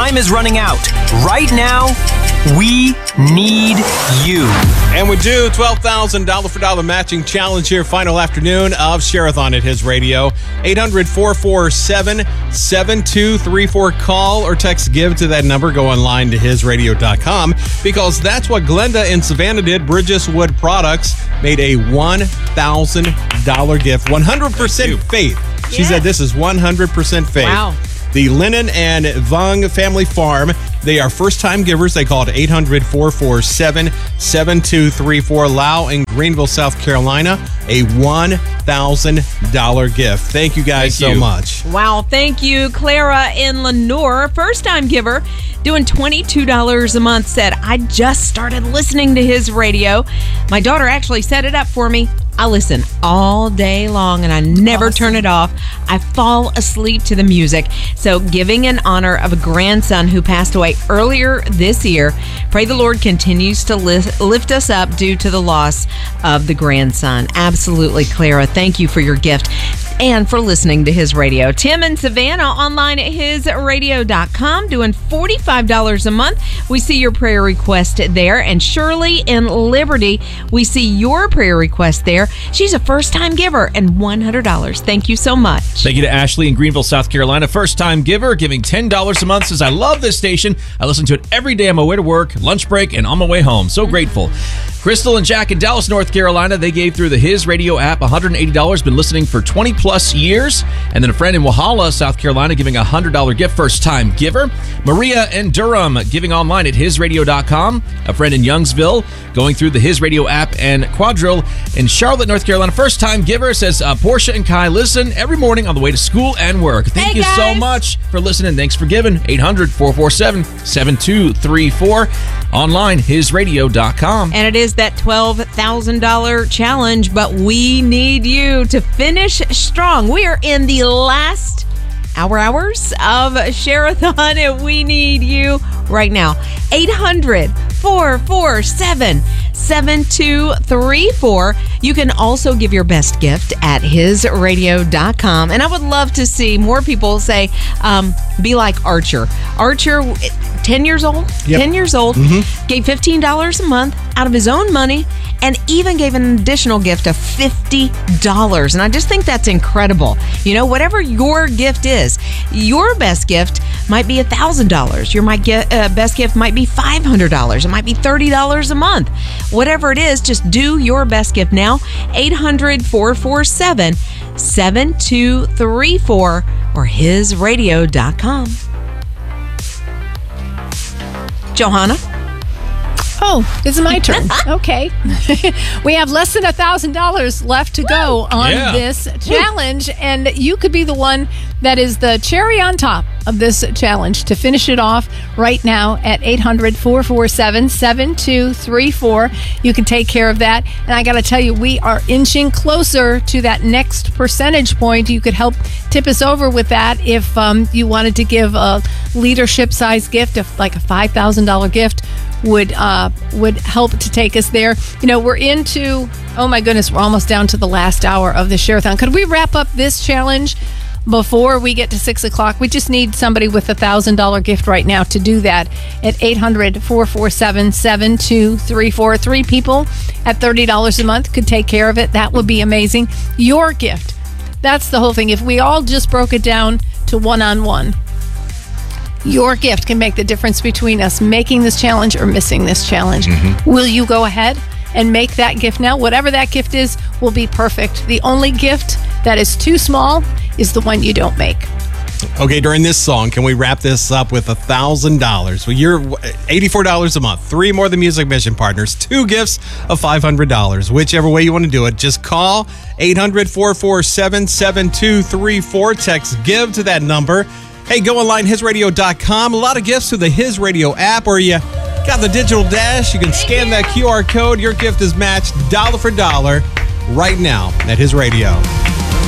time is running out. Right now, we need you. And we do $12,000 for dollar matching challenge here. Final afternoon of Share-a-thon at His Radio. 800-447-7234. Call or text GIVE to that number. Go online to hisradio.com because that's what Glenda in Savannah did. Bridges Wood Products made a $1,000 gift. 100% faith. She said this is 100% faith. Wow. The Lennon and Vung Family Farm. They are first-time givers. They called 800-447-7234. Lau in Greenville, South Carolina, a $1,000 gift. Thank you guys so much. Wow, thank you. Clara in Lenore, first-time giver, doing $22 a month, said, I just started listening to His Radio. My daughter actually set it up for me. I listen all day long and I never turn it off. I fall asleep to the music. So giving in honor of a grandson who passed away earlier this year, pray the Lord continues to lift us up due to the loss of the grandson. Absolutely, Clara. Thank you for your gift and for listening to His Radio. Tim in Savannah, online at hisradio.com, doing $45 a month. We see your prayer request there. And Shirley in Liberty, we see your prayer request there. She's a first-time giver and $100. Thank you so much. Thank you to Ashley in Greenville, South Carolina. First-time giver, giving $10 a month. Says, I love this station. I listen to it every day on my way to work, lunch break, and on my way home. So grateful. Crystal and Jack in Dallas, North Carolina, they gave through the His Radio app $180, been listening for 20-plus years. And then a friend in Walhalla, South Carolina, giving a $100 gift, first-time giver. Maria in Durham, giving online at hisradio.com. A friend in Youngsville, going through the His Radio app. And Quadrille in Charlotte, North Carolina, first-time giver, says, Portia and Kai listen every morning on the way to school and work. Thank you so much for listening. Thanks for giving. 800-447-7234. Online, hisradio.com. And it is that $12,000 challenge, but we need you to finish strong. We are in the last hours of Share-a-thon, and we need you right now. 800-447-7234. You can also give your best gift at hisradio.com. And I would love to see more people say, be like Archer. Archer, 10 years old, Yep. 10 years old, gave $15 a month out of his own money and even gave an additional gift of $50. And I just think that's incredible. You know, whatever your gift is, your best gift might be $1,000. Your best gift might be $500. It might be $30 a month. Whatever it is, just do your best gift now. 800-447-7234 or hisradio.com. Johanna? Oh, it's my turn. Okay. We have less than $1,000 left to go on this challenge, and you could be the one that is the cherry on top of this challenge to finish it off right now at 800-447-7234. You can take care of that. And I got to tell you, we are inching closer to that next percentage point. You could help tip us over with that if you wanted to give a leadership-sized gift, like a $5,000 gift. Would help to take us there. You know, we're into, oh my goodness, we're almost down to the last hour of the Share-a-thon. Could we wrap up this challenge before we get to 6 o'clock? We just need somebody with a $1,000 gift right now to do that at 800-447-7234. 3 people at $30 a month could take care of it. That would be amazing. Your gift. That's the whole thing. If we all just broke it down to one-on-one, your gift can make the difference between us making this challenge or missing this challenge. Will you go ahead and make that gift now? Whatever that gift is will be perfect. The only gift that is too small is the one you don't make. Okay, during this song, can we wrap this up with $1,000? Well, you're $84 a month, 3 more than Music Mission Partners, 2 gifts of $500. Whichever way you want to do it, just call 800-447-7234. Text GIVE to that number. Hey, go online, hisradio.com. A lot of gifts through the His Radio app, or you got the digital dash. You can scan that QR code. Your gift is matched dollar for dollar right now at His Radio.